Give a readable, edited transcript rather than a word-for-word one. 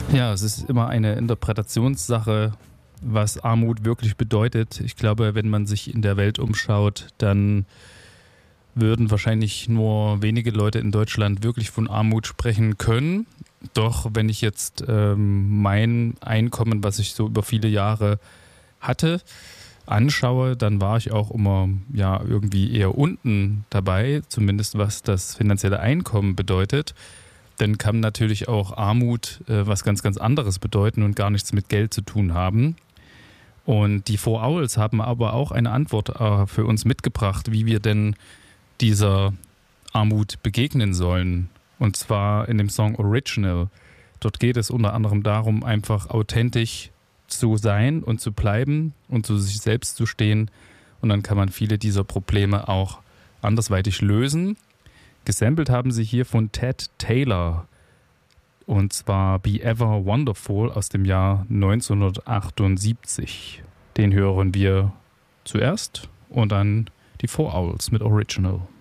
Ja, es ist immer eine Interpretationssache, was Armut wirklich bedeutet. Ich glaube, wenn man sich in der Welt umschaut, dann würden wahrscheinlich nur wenige Leute in Deutschland wirklich von Armut sprechen können. Doch wenn ich jetzt mein Einkommen, was ich so über viele Jahre hatte, anschaue, dann war ich auch immer ja irgendwie eher unten dabei, zumindest was das finanzielle Einkommen bedeutet. Dann kann natürlich auch Armut was ganz, ganz anderes bedeuten und gar nichts mit Geld zu tun haben. Und die Four Owls haben aber auch eine Antwort für uns mitgebracht, wie wir denn dieser Armut begegnen sollen. Und zwar in dem Song Original. Dort geht es unter anderem darum, einfach authentisch zu sein und zu bleiben und zu sich selbst zu stehen. Und dann kann man viele dieser Probleme auch andersweitig lösen. Gesampelt haben sie hier von Ted Taylor. Und zwar Be Ever Wonderful aus dem Jahr 1978. Den hören wir zuerst und dann die Four Owls mit Original.